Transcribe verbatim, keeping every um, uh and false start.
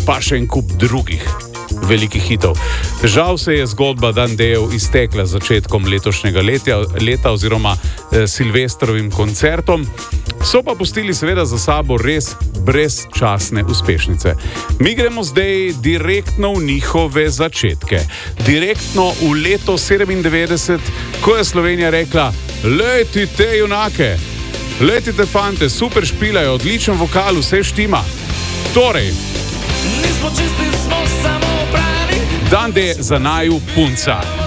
pa še en kup drugih velikih hitov. Žal se je zgodba Dan Dejev iztekla začetkom letošnjega leta, leta oziroma eh, Silvestrovim koncertom. So pa pustili seveda za sabo res brezčasne uspešnice. Mi gremo zdaj direktno v njihove začetke. Direktno v leto sedemindevetdeset, ko je Slovenija rekla: lejti te junake, lejti te fante, super špilajo, odličen vokal, vse štima. Torej, nismo čisti, smo samo pravi. Dan D za naju punca.